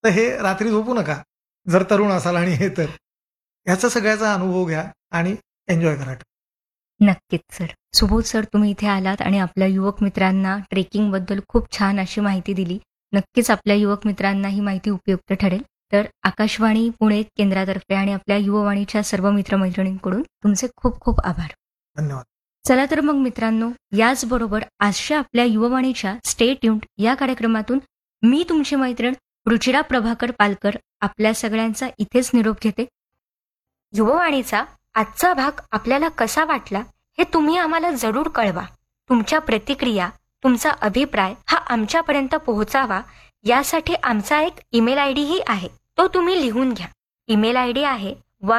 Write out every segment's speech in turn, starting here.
तर हे रात्री झोपू नका, जर तरुण असाल आणि हे तर. ह्याचा सगळ्याचा अनुभव घ्या आणि एन्जॉय करा. नक्कीच सर. सुबोध सर, तुम्ही इथे आलात आणि आपल्या युवक मित्रांना ट्रेकिंगबद्दल खूप छान अशी माहिती दिली. नक्कीच आपल्या युवक मित्रांना ही माहिती उपयुक्त ठरेल. तर आकाशवाणी पुणे केंद्रातर्फे आणि आपल्या युववाणीच्या सर्व मित्रमैत्रिणींकडून तुमचे खूप खूप आभार. धन्यवाद. चला तर मग मित्रांनो, याचबरोबर आजच्या आपल्या युववाणीच्या स्टे ट्यून्ड या कार्यक्रमातून मी तुमची मैत्रीण रुचिरा प्रभाकर पालकर आपल्या सगळ्यांचा इथेच निरोप घेते. युववाणीचा आजचा भाग आपल्याला कसा वाटला हे तुम्ही आम्हाला जरूर कळवा. तुमच्या प्रतिक्रिया, तुमचा अभिप्राय हा आमच्यापर्यंत पोहोचावा यासाठी आमचा एक ईमेल आयडीही आहे. तो तुम्ही लिहून घ्या. ईमेल आयडी आहे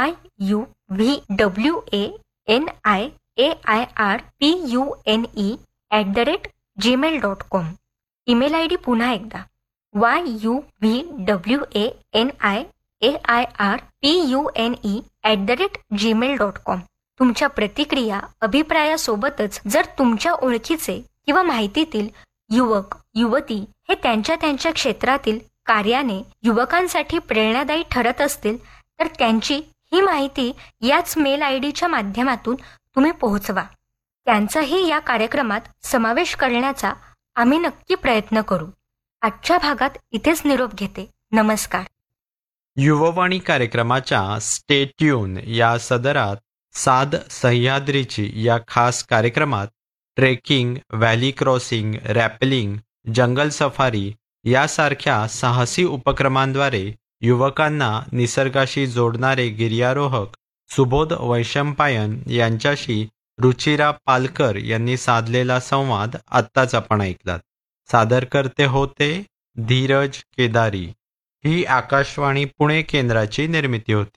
yuvwanairpune@gmail.com. ईमेल आयडी पुन्हा एकदा yuvwanairpune@gmail.com. तुमच्या प्रतिक्रिया, अभिप्रायासोबतच जर तुमच्या ओळखीचे किंवा माहितीतील युवक, युवती हे त्यांच्या क्षेत्रातील कार्याने युवकांसाठी प्रेरणादायी ठरत असतील तर त्यांची ही माहिती याच मेल आयडीच्या माध्यमातून तुम्ही पोहोचवा. त्यांचाही या कार्यक्रमात समावेश करण्याचा आम्ही नक्की प्रयत्न करू. आजच्या भागात इथेच निरोप घेते. नमस्कार. युववाणी कार्यक्रमाच्या स्टे ट्यून या सदरात साद सह्याद्रीची या खास कार्यक्रमात ट्रेकिंग, व्हॅली क्रॉसिंग, रॅपलिंग, जंगल सफारी यासारख्या साहसी उपक्रमांद्वारे युवकांना निसर्गाशी जोडणारे गिर्यारोहक सुबोध वैशंपायन यांच्याशी रुचिरा पालकर यांनी साधलेला संवाद आत्ताच आपण ऐकलात. सादरकर्ते होते धीरज केदारी. ही आकाशवाणी पुणे केंद्राची निर्मिती होती.